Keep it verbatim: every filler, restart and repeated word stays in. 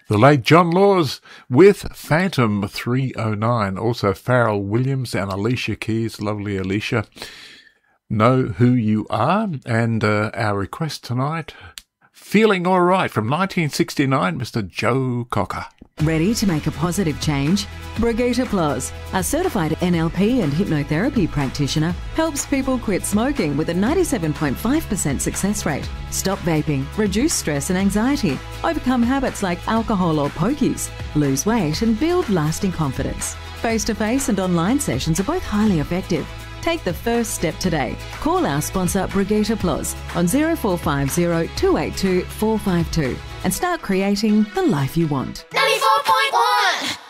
The late John Laws with Phantom three oh nine. Also Pharrell Williams and Alicia Keys, lovely Alicia. Know Who You Are. And uh, our request tonight, Feeling All Right from nineteen sixty-nine, Mister Joe Cocker. Ready to make a positive change? Brigitte Ploz, a certified N L P and hypnotherapy practitioner, helps people quit smoking with a ninety-seven point five percent success rate, stop vaping, reduce stress and anxiety, overcome habits like alcohol or pokies, lose weight and build lasting confidence. Face-to-face and online sessions are both highly effective. Take the first step today. Call our sponsor Brigitte Ploz on zero four five zero, two eight two, four five two and start creating the life you want. ninety-four point one